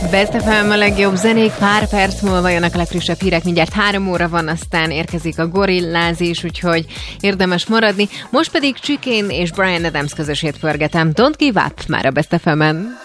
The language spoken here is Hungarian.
Best FM a legjobb zenék, pár perc múlva jönnek a legfrissebb hírek, mindjárt 3 óra van, aztán érkezik a Gorillázis, úgyhogy érdemes maradni. Most pedig Chicane és Bryan Adams közösét pörgetem. Don't give up már a Best FM-en.